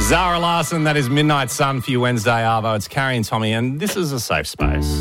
Zara Larson, that is Midnight Sun for you Wednesday, Arvo. It's Carrie and Tommy, and this is a safe space.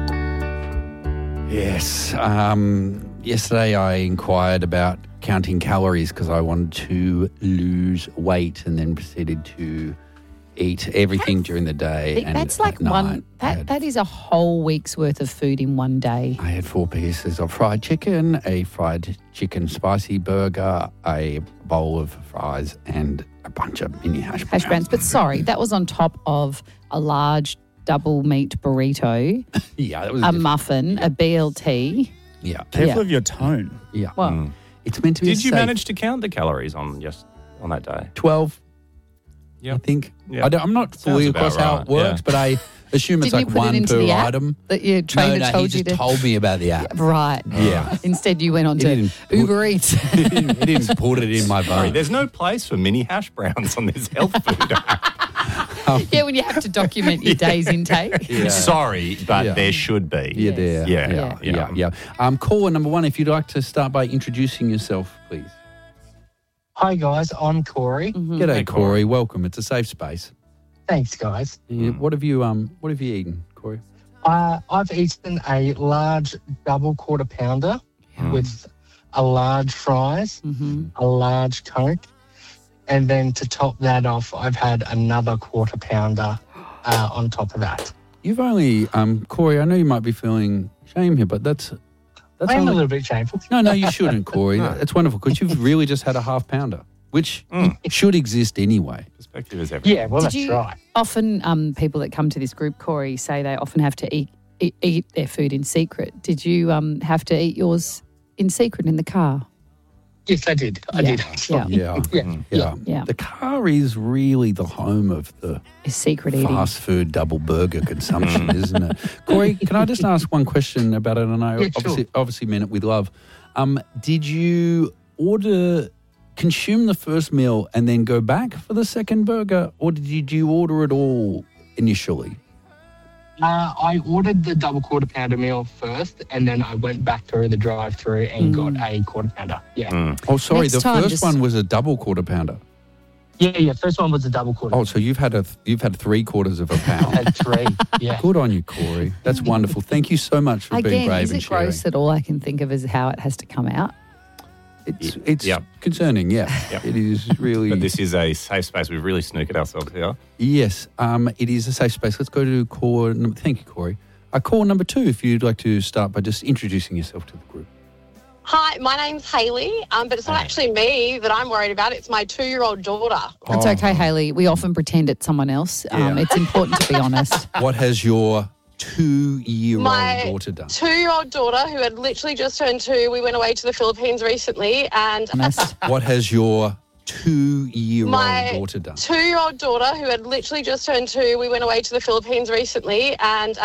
Yes. Yesterday I inquired about counting calories because I wanted to lose weight and then proceeded to eat everything during the day. And that's like that is a whole week's worth of food in one day. I had 4 pieces of fried chicken, a fried chicken spicy burger, a bowl of fries and a bunch of mini hash browns. But sorry, that was on top of a large double meat burrito, Yeah, that was a muffin, a BLT. Yeah. Careful of your tone. Yeah. Well, It's meant to be Did you safe. manage to count the calories on that day? 12, Yeah. I think. Yeah. I'm not fully Sounds across about how right, it works, yeah. but I assume it's did you like put it one into per the app item. that your trainer No, told he you just to? told me about the app. Right. Yeah. Instead, you went on He to didn't put- Uber Eats. He didn't put it in my phone. There's no place for mini hash browns on this health food app. Yeah, when you have to document your day's intake. Yeah. Sorry, but Yeah. there should be. You're there. Yeah. Caller number 1, if you'd like to start by introducing yourself, please. Hi guys, I'm Corey. G'day, Hey, Corey. Welcome. It's a safe space. Thanks guys. What have you eaten, Corey? I've eaten a large double quarter pounder with a large fries, a large Coke, and then to top that off, I've had another quarter pounder on top of that. You've only, Corey, I know you might be feeling shame here, but that's I am only... a little bit shameful. No, you shouldn't, Corey. That's wonderful because you've really just had a half pounder, which should exist anyway. Perspective is everything. Yeah, well, Did that's you right. often, people that come to this group, Corey, say they often have to eat their food in secret. Did you have to eat yours in secret in the car? Yes, I did. I Yeah. did. Yeah. Yeah. The car is really the home of the It's secret eating. fast food double burger consumption, isn't it? Corey, can I just ask one question about it? And I Yeah, sure. obviously meant it with love. Did you consume the first meal and then go back for the second burger, or did you order it all initially? I ordered the double quarter pounder meal first, and then I went back through the drive-through and got a quarter pounder. Yeah. Oh, sorry, Next the time, first just- one was a double quarter pounder. Yeah. First one was a double quarter. Oh, so you've had 3/4 of a pound. I had 3. Yeah. Good on you, Corey. That's wonderful. Thank you so much for being Again, brave is and it sharing. gross that all I can think of is how it has to come out? It's Yep. concerning, yeah. Yep. It is really. But this is a safe space. We've really snookered ourselves here. Yes, it is a safe space. Let's go to caller number. Thank you, Corey. Call number 2, if you'd like to start by just introducing yourself to the group. Hi, my name's Hayley, but it's not actually me that I'm worried about. It's my 2-year-old daughter. It's okay, Hayley. We often pretend it's someone else. Yeah. It's important to be honest. What has your 2-year-old My daughter done? 2-year-old daughter, who had literally just turned 2, we went away to the Philippines recently, and Honest. What has your 2-year-old my daughter done? 2-year-old daughter, who had literally just turned 2, we went away to the Philippines recently, and